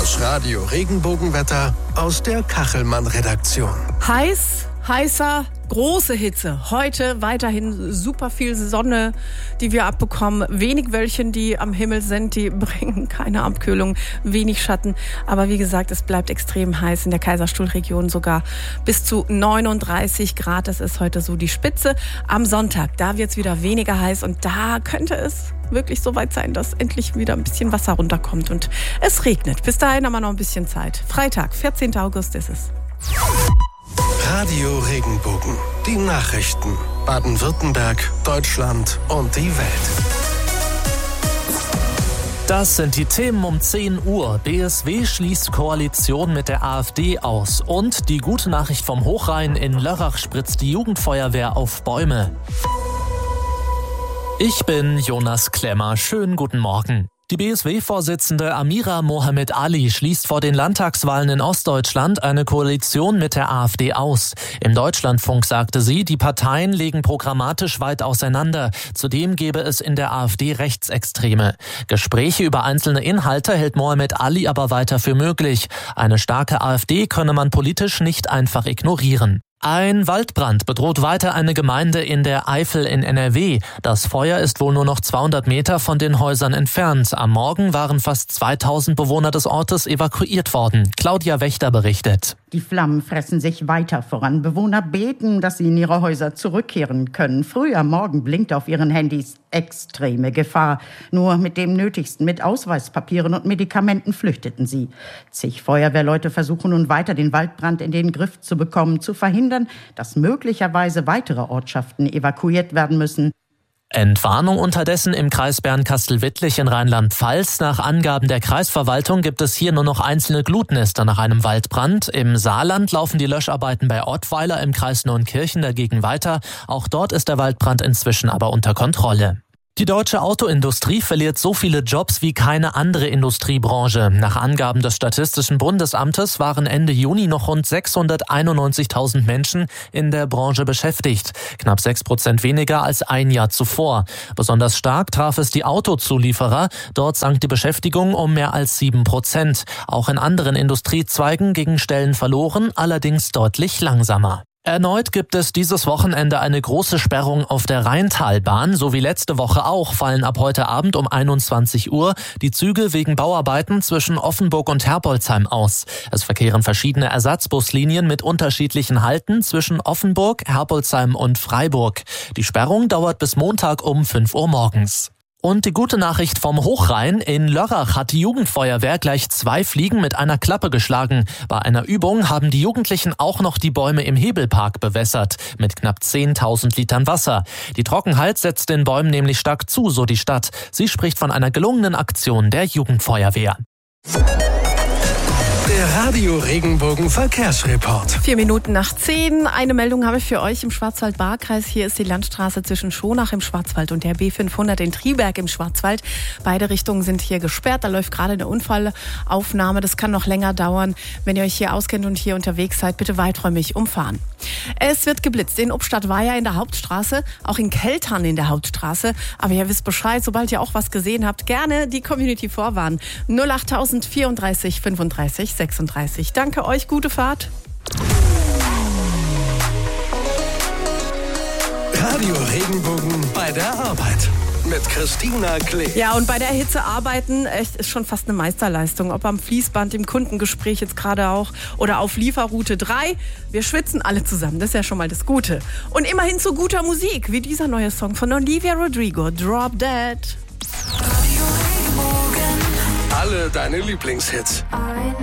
Das Radio Regenbogenwetter aus der Kachelmann-Redaktion. Heißer, große Hitze. Heute weiterhin super viel Sonne, die wir abbekommen. Wenig Wölkchen, die am Himmel sind, die bringen keine Abkühlung, wenig Schatten. Aber wie gesagt, es bleibt extrem heiß in der Kaiserstuhlregion, sogar bis zu 39 Grad. Das ist heute so die Spitze. Am Sonntag, da wird es wieder weniger heiß und da könnte es wirklich so weit sein, dass endlich wieder ein bisschen Wasser runterkommt und es regnet. Bis dahin haben wir noch ein bisschen Zeit. Freitag, 14. August ist es. Radio Regenbogen. Die Nachrichten. Baden-Württemberg, Deutschland und die Welt. Das sind die Themen um 10 Uhr. BSW schließt Koalition mit der AfD aus. Und die gute Nachricht vom Hochrhein: in Lörrach spritzt die Jugendfeuerwehr auf Bäume. Ich bin Jonas Klemmer. Schönen guten Morgen. Die BSW-Vorsitzende Amira Mohamed Ali schließt vor den Landtagswahlen in Ostdeutschland eine Koalition mit der AfD aus. Im Deutschlandfunk sagte sie, die Parteien legen programmatisch weit auseinander. Zudem gebe es in der AfD Rechtsextreme. Gespräche über einzelne Inhalte hält Mohamed Ali aber weiter für möglich. Eine starke AfD könne man politisch nicht einfach ignorieren. Ein Waldbrand bedroht weiter eine Gemeinde in der Eifel in NRW. Das Feuer ist wohl nur noch 200 Meter von den Häusern entfernt. Am Morgen waren fast 2000 Bewohner des Ortes evakuiert worden. Claudia Wächter berichtet. Die Flammen fressen sich weiter voran. Bewohner beten, dass sie in ihre Häuser zurückkehren können. Früh am Morgen blinkt auf ihren Handys extreme Gefahr. Nur mit dem Nötigsten, mit Ausweispapieren und Medikamenten flüchteten sie. Zig Feuerwehrleute versuchen nun weiter, den Waldbrand in den Griff zu bekommen, zu verhindern, dass möglicherweise weitere Ortschaften evakuiert werden müssen. Entwarnung unterdessen im Kreis Bernkastel-Wittlich in Rheinland-Pfalz. Nach Angaben der Kreisverwaltung gibt es hier nur noch einzelne Glutnester nach einem Waldbrand. Im Saarland laufen die Löscharbeiten bei Ottweiler im Kreis Neunkirchen dagegen weiter. Auch dort ist der Waldbrand inzwischen aber unter Kontrolle. Die deutsche Autoindustrie verliert so viele Jobs wie keine andere Industriebranche. Nach Angaben des Statistischen Bundesamtes waren Ende Juni noch rund 691.000 Menschen in der Branche beschäftigt. Knapp 6% weniger als ein Jahr zuvor. Besonders stark traf es die Autozulieferer. Dort sank die Beschäftigung um mehr als 7%. Auch in anderen Industriezweigen gingen Stellen verloren, allerdings deutlich langsamer. Erneut gibt es dieses Wochenende eine große Sperrung auf der Rheintalbahn. So wie letzte Woche auch fallen ab heute Abend um 21 Uhr die Züge wegen Bauarbeiten zwischen Offenburg und Herbolzheim aus. Es verkehren verschiedene Ersatzbuslinien mit unterschiedlichen Halten zwischen Offenburg, Herbolzheim und Freiburg. Die Sperrung dauert bis Montag um 5 Uhr morgens. Und die gute Nachricht vom Hochrhein: in Lörrach hat die Jugendfeuerwehr gleich 2 Fliegen mit einer Klappe geschlagen. Bei einer Übung haben die Jugendlichen auch noch die Bäume im Hebelpark bewässert mit knapp 10.000 Litern Wasser. Die Trockenheit setzt den Bäumen nämlich stark zu, so die Stadt. Sie spricht von einer gelungenen Aktion der Jugendfeuerwehr. Der Radio Regenbogen Verkehrsreport. 4 Minuten nach 10. Eine Meldung habe ich für euch im Schwarzwald-Baar-Kreis. Hier ist die Landstraße zwischen Schonach im Schwarzwald und der B500 in Triberg im Schwarzwald. Beide Richtungen sind hier gesperrt. Da läuft gerade eine Unfallaufnahme. Das kann noch länger dauern. Wenn ihr euch hier auskennt und hier unterwegs seid, bitte weiträumig umfahren. Es wird geblitzt in Obstadtweier in der Hauptstraße, auch in Keltern in der Hauptstraße. Aber ihr wisst Bescheid, sobald ihr auch was gesehen habt, gerne die Community vorwarnen. 08000 34 35 36. Danke euch, gute Fahrt. Radio Regenbogen bei der Arbeit mit Christina Klee. Ja, und bei der Hitze arbeiten, echt, ist schon fast eine Meisterleistung. Ob am Fließband, im Kundengespräch jetzt gerade auch oder auf Lieferroute 3. Wir schwitzen alle zusammen, das ist ja schon mal das Gute. Und immerhin zu guter Musik, wie dieser neue Song von Olivia Rodrigo, Drop Dead. Alle deine Lieblingshits.